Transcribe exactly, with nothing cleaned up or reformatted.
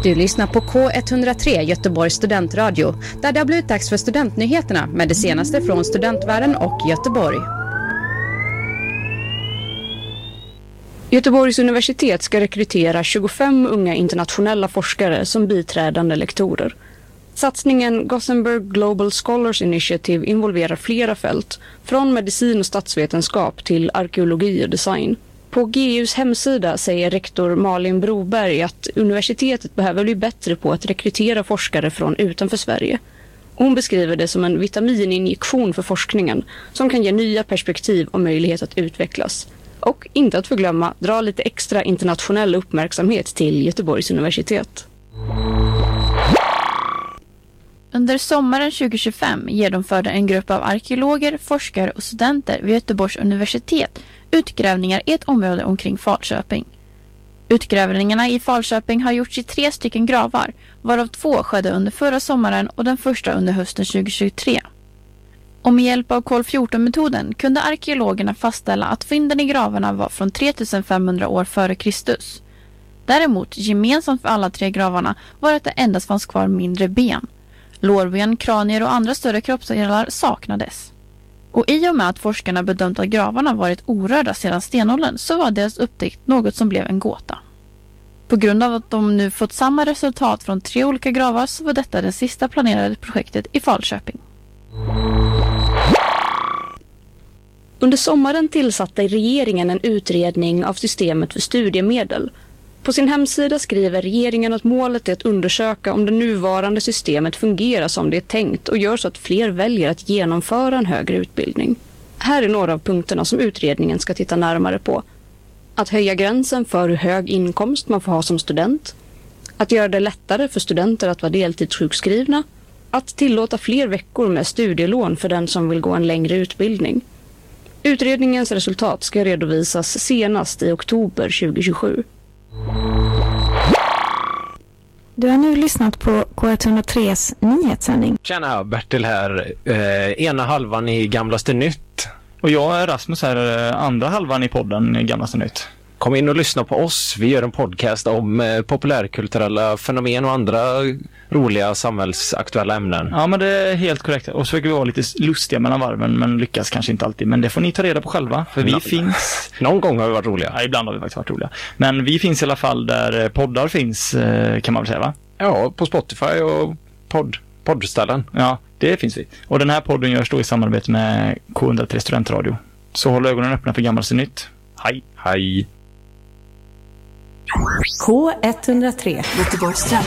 Du lyssnar på K ett noll tre Göteborgs studentradio, där det har blivit dags för studentnyheterna med det senaste från studentvärlden och Göteborg. Göteborgs universitet ska rekrytera tjugofem unga internationella forskare som biträdande lektorer. Satsningen Gothenburg Global Scholars Initiative involverar flera fält, från medicin och statsvetenskap till arkeologi och design. På G U:s hemsida säger rektor Malin Broberg att universitetet behöver bli bättre på att rekrytera forskare från utanför Sverige. Hon beskriver det som en vitamininjektion för forskningen som kan ge nya perspektiv och möjlighet att utvecklas. Och inte att förglömma, dra lite extra internationell uppmärksamhet till Göteborgs universitet. Under sommaren tjugo tjugofem genomförde en grupp av arkeologer, forskare och studenter vid Göteborgs universitet utgrävningar i ett område omkring Falköping. Utgrävningarna i Falköping har gjorts i tre stycken gravar, varav två skedde under förra sommaren och den första under hösten tjugo tjugotre. Och med hjälp av kol fjorton-metoden kunde arkeologerna fastställa att fynden i gravarna var från tre tusen femhundra år före Kristus. Däremot, gemensamt för alla tre gravarna var att det endast fanns kvar mindre ben. Lårben, kranier och andra större kroppsdelar saknades. Och i och med att forskarna bedömt att gravarna varit orörda sedan stenåldern så var deras upptäckt något som blev en gåta. På grund av att de nu fått samma resultat från tre olika gravar så var detta det sista planerade projektet i Falköping. Under sommaren tillsatte regeringen en utredning av systemet för studiemedel. På sin hemsida skriver regeringen att målet är att undersöka om det nuvarande systemet fungerar som det är tänkt och gör så att fler väljer att genomföra en högre utbildning. Här är några av punkterna som utredningen ska titta närmare på. Att höja gränsen för hur hög inkomst man får ha som student. Att göra det lättare för studenter att vara deltidssjukskrivna. Att tillåta fler veckor med studielån för den som vill gå en längre utbildning. Utredningens resultat ska redovisas senast i oktober tjugo tjugosju. Du har nu lyssnat på K ett noll tres nyhetssändning. Tjena, Bertil här. Eh, ena halvan i Gamlaste Nytt. Och jag är Rasmus här, andra halvan i podden Gamlaste Nytt. Kom in och lyssna på oss. Vi gör en podcast om eh, populärkulturella fenomen och andra roliga samhällsaktuella ämnen. Ja, men det är helt korrekt. Och så försöker vi vara lite lustiga mellan varven, men lyckas kanske inte alltid. Men det får ni ta reda på själva, för vi Nå- finns... Någon gång har vi varit roliga. Ja, ibland har vi faktiskt varit roliga. Men vi finns i alla fall där poddar finns, kan man väl säga, va? Ja, på Spotify och podd, poddställen. Ja, det finns vi. Och den här podden görs då i samarbete med K ett noll tre Studentradio. Så håll ögonen öppna för Gamlaste Nytt. Hej! Hej! K ett noll tre Göteborgs